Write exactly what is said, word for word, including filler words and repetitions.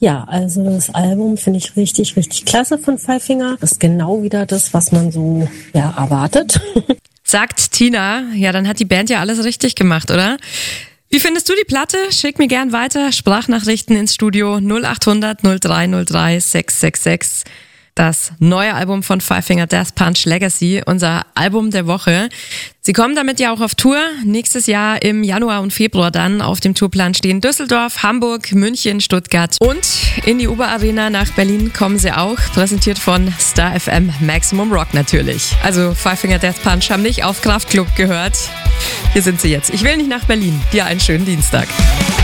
Ja, also das Album finde ich richtig, richtig klasse von Five Finger. Das ist genau wieder das, was man so ja, erwartet. Sagt Tina. Ja, dann hat die Band ja alles richtig gemacht, oder? Wie findest du die Platte? Schick mir gern weiter Sprachnachrichten ins Studio null acht hundert null drei null drei sechs sechs sechs. Das neue Album von Five Finger Death Punch Legacy, unser Album der Woche. Sie kommen damit ja auch auf Tour. Nächstes Jahr im Januar und Februar dann auf dem Tourplan stehen Düsseldorf, Hamburg, München, Stuttgart und in die Uber Arena nach Berlin kommen sie auch. Präsentiert von Star F M Maximum Rock natürlich. Also Five Finger Death Punch haben nicht auf Kraftklub gehört. Hier sind sie jetzt. Ich will nicht nach Berlin. Dir einen schönen Dienstag.